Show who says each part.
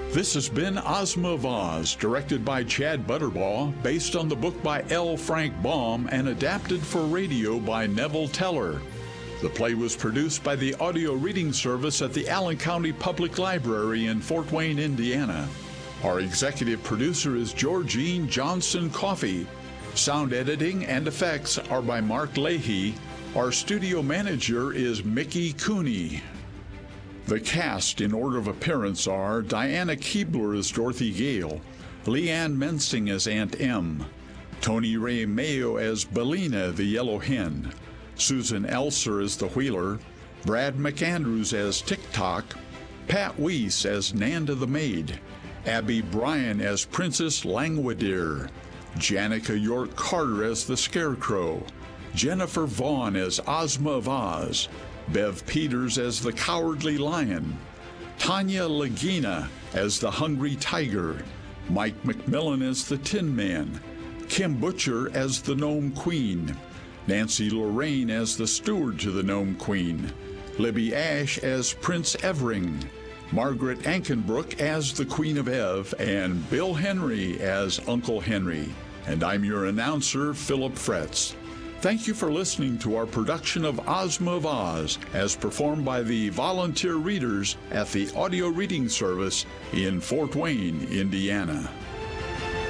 Speaker 1: This has been Ozma of Oz, directed by Chad Butterbaugh, based on the book by L. Frank Baum, and adapted for radio by Neville Teller. The play was produced by the Audio Reading Service at the Allen County Public Library in Fort Wayne, Indiana. Our executive producer is Georgine Johnson Coffey. Sound editing and effects are by Mark Leahy. Our studio manager is Mickey Cooney. The cast in order of appearance are Diana Keebler as Dorothy Gale, Leanne Mensing as Aunt Em, Tony Ray Mayo as Bellina the Yellow Hen, Susan Elser as the Wheeler, Brad McAndrews as Tick-Tock, Pat Weiss as Nanda the Maid, Abby Bryan as Princess Langwidere, Janica York Carter as the Scarecrow, Jennifer Vaughn as Ozma of Oz, Bev Peters as the Cowardly Lion, Tanya Lagina as the Hungry Tiger, Mike McMillan as the Tin Man, Kim Butcher as the Gnome Queen, Nancy Lorraine as the Steward to the Gnome Queen, Libby Ash as Prince Evering, Margaret Ankenbrook as the Queen of Ev, and Bill Henry as Uncle Henry. And I'm your announcer, Philip Fretz. Thank you for listening to our production of Ozma of Oz, as performed by the volunteer readers at the Audio Reading Service in Fort Wayne, Indiana.